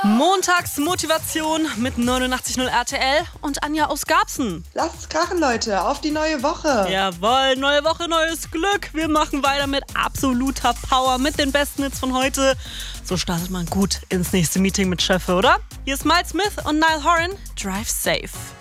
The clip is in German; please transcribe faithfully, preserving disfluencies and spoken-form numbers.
Montagsmotivation mit neunundachtzig Komma null R T L und Anja aus Garbsen. Lasst's krachen, Leute, auf die neue Woche. Jawohl, neue Woche, neues Glück. Wir machen weiter mit absoluter Power, mit den besten Hits von heute. So startet man gut ins nächste Meeting mit Chef, oder? Hier ist Miles Smith und Niall Horan, Drive Safe.